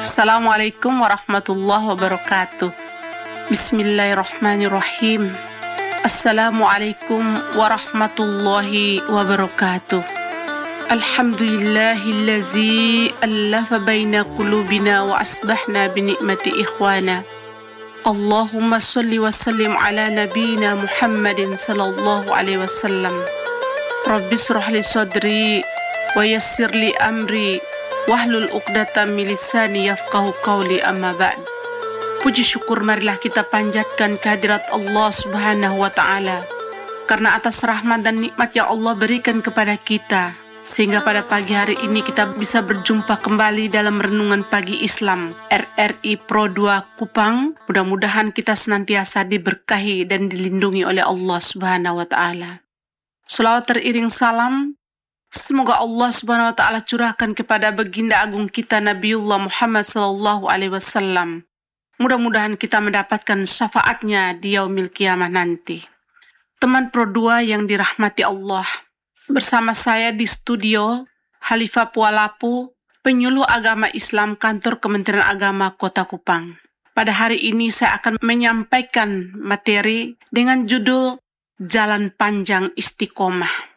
Assalamualaikum warahmatullahi wabarakatuh. Bismillahirrahmanirrahim. Assalamualaikum warahmatullahi wabarakatuh. Alhamdulillahillazi allafa baina qulubina wa asbahna binikmati ikhwana. Allahumma salli wa sallim ala nabiyyina Muhammadin sallallahu alaihi wasallam. Rabbi shrah li sadri wa yassir li amri wahlul uqdatam min lisani yafqahu qawli, amma ba'd. Puji syukur marilah kita panjatkan kehadirat Allah Subhanahu wa taala karena atas rahmat dan nikmat yang Allah berikan kepada kita sehingga pada pagi hari ini kita bisa berjumpa kembali dalam renungan pagi Islam RRI Pro 2 Kupang. Mudah-mudahan kita senantiasa diberkahi dan dilindungi oleh Allah Subhanahu wa taala. Selawat teriring salam semoga Allah Subhanahu wa taala curahkan kepada baginda agung kita Nabiullah Muhammad sallallahu alaihi wasallam. Mudah-mudahan kita mendapatkan syafaatnya di yaumil qiyamah nanti. Teman Pro 2 yang dirahmati Allah, bersama saya di studio Halifah Pualapu, penyuluh agama Islam kantor Kementerian Agama Kota Kupang. Pada hari ini saya akan menyampaikan materi dengan judul Jalan Panjang Istiqomah.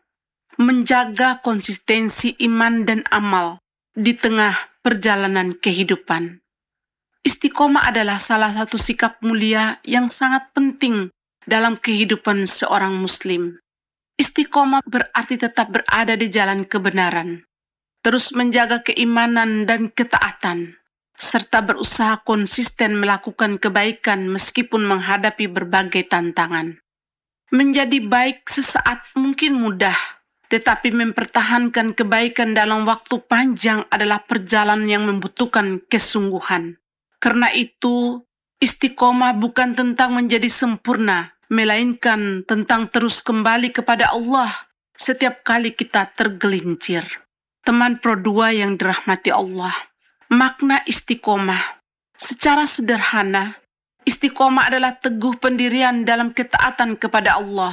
Menjaga konsistensi iman dan amal di tengah perjalanan kehidupan. Istiqomah adalah salah satu sikap mulia yang sangat penting dalam kehidupan seorang muslim. Istiqomah berarti tetap berada di jalan kebenaran, terus menjaga keimanan dan ketaatan, serta berusaha konsisten melakukan kebaikan meskipun menghadapi berbagai tantangan. Menjadi baik sesaat mungkin mudah, tetapi mempertahankan kebaikan dalam waktu panjang adalah perjalanan yang membutuhkan kesungguhan. Karena itu, istiqomah bukan tentang menjadi sempurna, melainkan tentang terus kembali kepada Allah setiap kali kita tergelincir. Teman Pro 2 yang dirahmati Allah, makna istiqomah. Secara sederhana, istiqomah adalah teguh pendirian dalam ketaatan kepada Allah.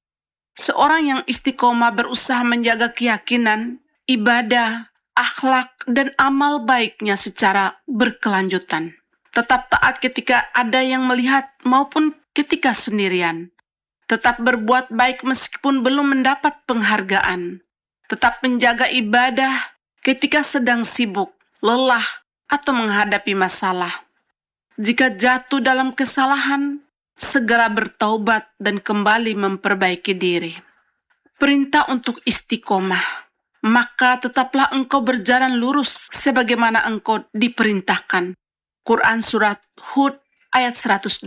Seorang yang istiqomah berusaha menjaga keyakinan, ibadah, akhlak, dan amal baiknya secara berkelanjutan. Tetap taat ketika ada yang melihat maupun ketika sendirian. Tetap berbuat baik meskipun belum mendapat penghargaan. Tetap menjaga ibadah ketika sedang sibuk, lelah, atau menghadapi masalah. Jika jatuh dalam kesalahan, segera bertaubat dan kembali memperbaiki diri. Perintah untuk istiqomah. Maka tetaplah engkau berjalan lurus sebagaimana engkau diperintahkan. Quran Surat Hud ayat 112.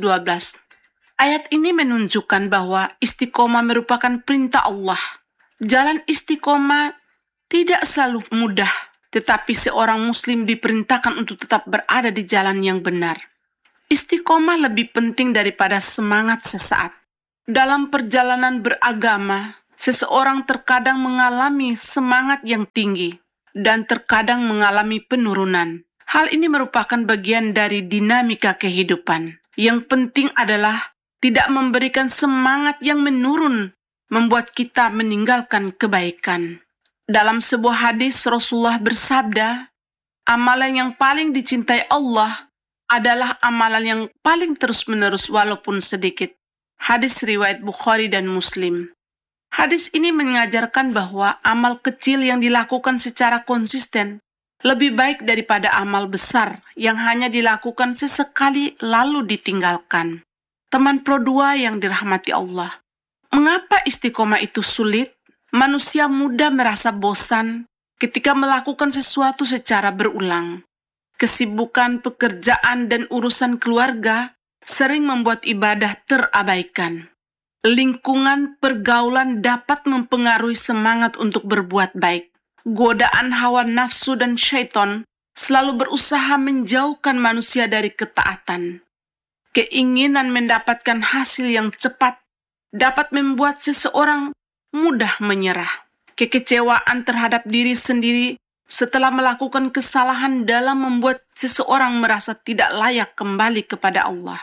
Ayat ini menunjukkan bahwa istiqomah merupakan perintah Allah. Jalan istiqomah tidak selalu mudah, tetapi seorang muslim diperintahkan untuk tetap berada di jalan yang benar. Istiqomah lebih penting daripada semangat sesaat. Dalam perjalanan beragama, seseorang terkadang mengalami semangat yang tinggi dan terkadang mengalami penurunan. Hal ini merupakan bagian dari dinamika kehidupan. Yang penting adalah tidak memberikan semangat yang menurun, membuat kita meninggalkan kebaikan. Dalam sebuah hadis, Rasulullah bersabda, amalan yang paling dicintai Allah adalah amalan yang paling terus-menerus walaupun sedikit. Hadis riwayat Bukhari dan Muslim. Hadis ini mengajarkan bahwa amal kecil yang dilakukan secara konsisten lebih baik daripada amal besar yang hanya dilakukan sesekali lalu ditinggalkan. Teman Pro 2 yang dirahmati Allah, mengapa istiqomah itu sulit? Manusia mudah merasa bosan ketika melakukan sesuatu secara berulang. Kesibukan pekerjaan dan urusan keluarga sering membuat ibadah terabaikan. Lingkungan pergaulan dapat mempengaruhi semangat untuk berbuat baik. Godaan hawa nafsu dan syaitan selalu berusaha menjauhkan manusia dari ketaatan. Keinginan mendapatkan hasil yang cepat dapat membuat seseorang mudah menyerah. Kekecewaan terhadap diri sendiri setelah melakukan kesalahan dalam membuat seseorang merasa tidak layak kembali kepada Allah.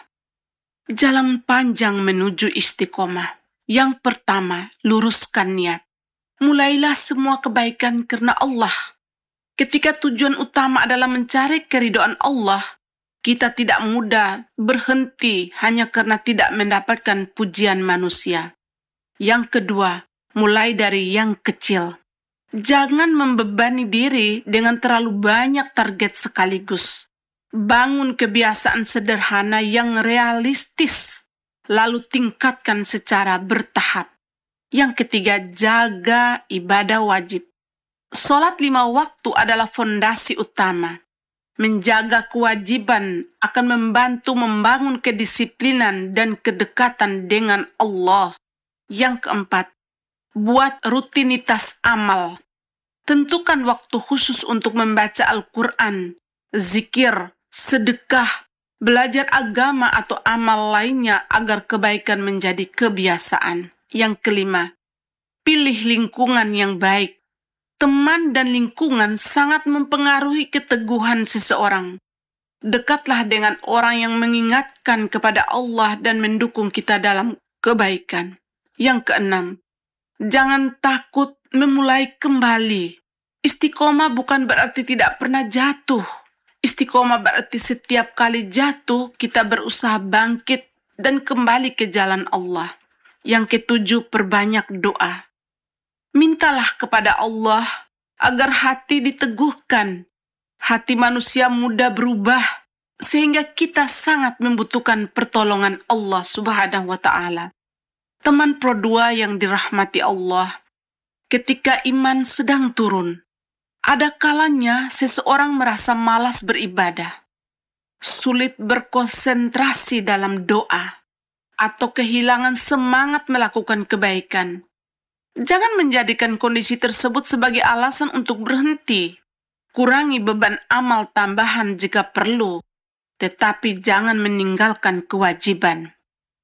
Jalan panjang menuju istiqomah. Yang pertama, luruskan niat. Mulailah semua kebaikan karena Allah. Ketika tujuan utama adalah mencari keridhaan Allah, kita tidak mudah berhenti hanya karena tidak mendapatkan pujian manusia. Yang kedua, mulai dari yang kecil. Jangan membebani diri dengan terlalu banyak target sekaligus. Bangun kebiasaan sederhana yang realistis, lalu tingkatkan secara bertahap. Yang ketiga, jaga ibadah wajib. Sholat 5 waktu adalah fondasi utama. Menjaga kewajiban akan membantu membangun kedisiplinan dan kedekatan dengan Allah. Yang keempat, buat rutinitas amal. Tentukan waktu khusus untuk membaca Al-Quran, zikir, sedekah, belajar agama atau amal lainnya agar kebaikan menjadi kebiasaan. Yang kelima, pilih lingkungan yang baik. Teman dan lingkungan sangat mempengaruhi keteguhan seseorang. Dekatlah dengan orang yang mengingatkan kepada Allah dan mendukung kita dalam kebaikan. Yang keenam, jangan takut memulai kembali. Istiqomah bukan berarti tidak pernah jatuh. Istiqomah berarti setiap kali jatuh, kita berusaha bangkit dan kembali ke jalan Allah. Yang ketujuh, perbanyak doa. Mintalah kepada Allah agar hati diteguhkan. Hati manusia mudah berubah, sehingga kita sangat membutuhkan pertolongan Allah Subhanahu wa Ta'ala. Teman Pro 2 yang dirahmati Allah, ketika iman sedang turun, ada kalanya seseorang merasa malas beribadah, sulit berkonsentrasi dalam doa, atau kehilangan semangat melakukan kebaikan. Jangan menjadikan kondisi tersebut sebagai alasan untuk berhenti. Kurangi beban amal tambahan jika perlu, tetapi jangan meninggalkan kewajiban.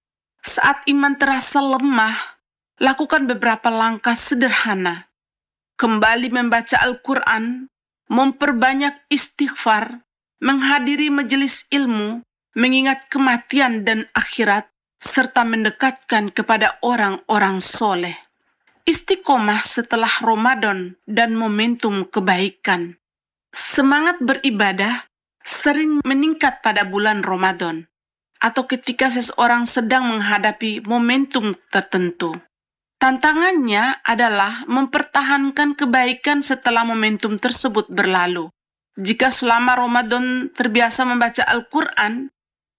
Saat iman terasa lemah, lakukan beberapa langkah sederhana. Kembali membaca Al-Quran, memperbanyak istighfar, menghadiri majelis ilmu, mengingat kematian dan akhirat, serta mendekatkan kepada orang-orang soleh. Istiqomah setelah Ramadan dan momentum kebaikan. Semangat beribadah sering meningkat pada bulan Ramadan atau ketika seseorang sedang menghadapi momentum tertentu. Tantangannya adalah mempertahankan kebaikan setelah momentum tersebut berlalu. Jika selama Ramadan terbiasa membaca Al-Quran,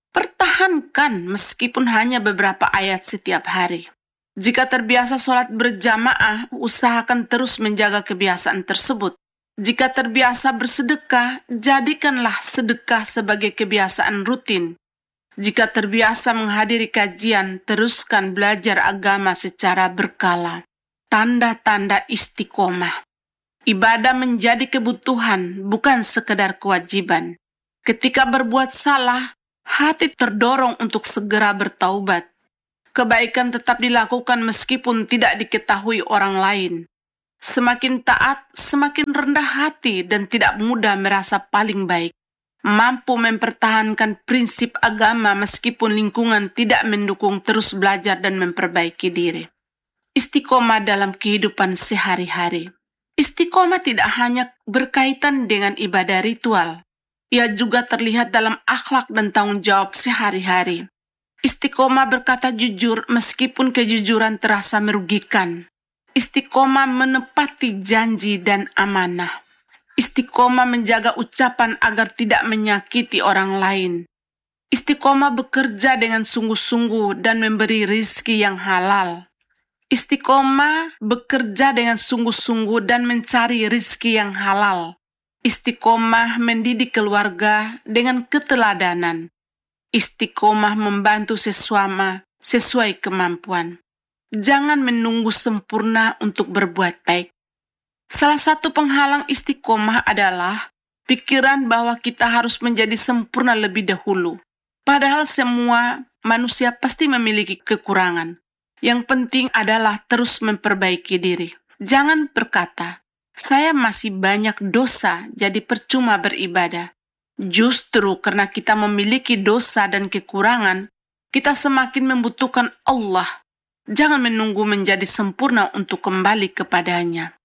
pertahankan meskipun hanya beberapa ayat setiap hari. Jika terbiasa sholat berjamaah, usahakan terus menjaga kebiasaan tersebut. Jika terbiasa bersedekah, jadikanlah sedekah sebagai kebiasaan rutin. Jika terbiasa menghadiri kajian, teruskan belajar agama secara berkala. Tanda-tanda istiqomah. Ibadah menjadi kebutuhan, bukan sekedar kewajiban. Ketika berbuat salah, hati terdorong untuk segera bertaubat. Kebaikan tetap dilakukan meskipun tidak diketahui orang lain. Semakin taat, semakin rendah hati dan tidak mudah merasa paling baik. Mampu mempertahankan prinsip agama meskipun lingkungan tidak mendukung, terus belajar dan memperbaiki diri. Istiqomah dalam kehidupan sehari-hari. Istiqomah tidak hanya berkaitan dengan ibadah ritual. Ia juga terlihat dalam akhlak dan tanggung jawab sehari-hari. Istiqomah berkata jujur meskipun kejujuran terasa merugikan. Istiqomah menepati janji dan amanah. Istiqomah menjaga ucapan agar tidak menyakiti orang lain. Istiqomah bekerja dengan sungguh-sungguh dan memberi rizki yang halal. Istiqomah bekerja dengan sungguh-sungguh dan mencari rizki yang halal. Istiqomah mendidik keluarga dengan keteladanan. Istiqomah membantu sesama sesuai kemampuan. Jangan menunggu sempurna untuk berbuat baik. Salah satu penghalang istiqomah adalah pikiran bahwa kita harus menjadi sempurna lebih dahulu. Padahal semua manusia pasti memiliki kekurangan. Yang penting adalah terus memperbaiki diri. Jangan berkata, saya masih banyak dosa, jadi percuma beribadah. Justru karena kita memiliki dosa dan kekurangan, kita semakin membutuhkan Allah. Jangan menunggu menjadi sempurna untuk kembali kepadanya.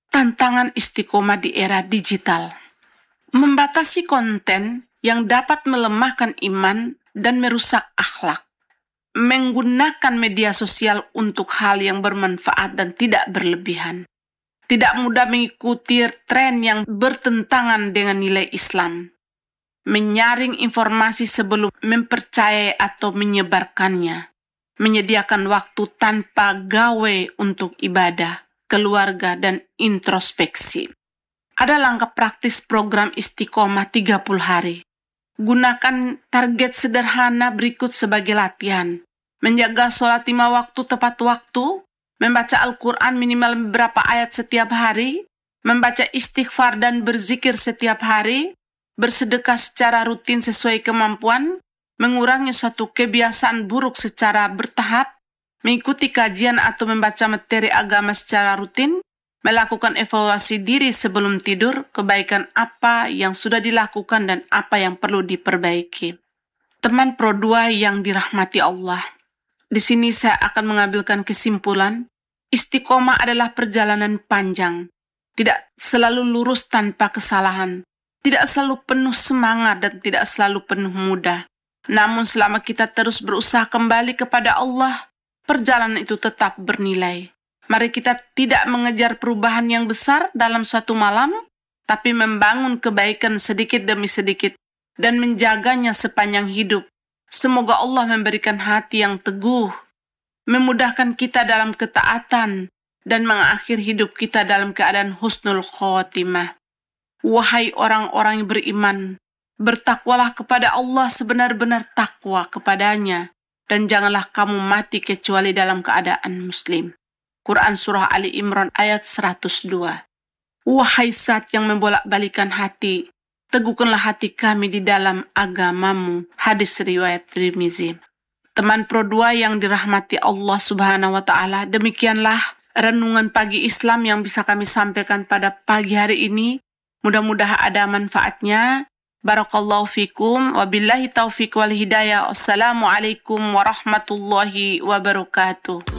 Tantangan istiqomah di era digital. Membatasi konten yang dapat melemahkan iman dan merusak akhlak. Menggunakan media sosial untuk hal yang bermanfaat dan tidak berlebihan. Tidak mudah mengikuti tren yang bertentangan dengan nilai Islam. Menyaring informasi sebelum mempercayai atau menyebarkannya. Menyediakan waktu tanpa gawe untuk ibadah, keluarga, dan introspeksi. Ada langkah praktis program istiqomah 30 hari. Gunakan target sederhana berikut sebagai latihan. Menjaga sholat 5 waktu tepat waktu, membaca Al-Quran minimal beberapa ayat setiap hari, membaca istighfar dan berzikir setiap hari, bersedekah secara rutin sesuai kemampuan, mengurangi suatu kebiasaan buruk secara bertahap, mengikuti kajian atau membaca materi agama secara rutin, melakukan evaluasi diri sebelum tidur, kebaikan apa yang sudah dilakukan dan apa yang perlu diperbaiki. Teman Pro 2 yang dirahmati Allah. Di sini saya akan mengambilkan kesimpulan, istiqomah adalah perjalanan panjang. Tidak selalu lurus tanpa kesalahan. Tidak selalu penuh semangat dan tidak selalu penuh mudah. Namun selama kita terus berusaha kembali kepada Allah, perjalanan itu tetap bernilai. Mari kita tidak mengejar perubahan yang besar dalam suatu malam, tapi membangun kebaikan sedikit demi sedikit dan menjaganya sepanjang hidup. Semoga Allah memberikan hati yang teguh, memudahkan kita dalam ketaatan, dan mengakhir hidup kita dalam keadaan husnul khotimah. Wahai orang-orang yang beriman, bertakwalah kepada Allah sebenar-benar takwa kepadanya, dan janganlah kamu mati kecuali dalam keadaan muslim. Quran Surah Ali Imran ayat 102. Wahai zat yang membolak-balikan hati, teguhkanlah hati kami di dalam agamamu. Hadis riwayat Tirmizi. Teman Pro 2 yang dirahmati Allah Subhanahu wa Ta'ala, demikianlah renungan pagi Islam yang bisa kami sampaikan pada pagi hari ini. Mudah-mudahan ada manfaatnya. Barakallahu fikum. Wabillahi taufiq wal hidayah. Wassalamualaikum warahmatullahi wabarakatuh.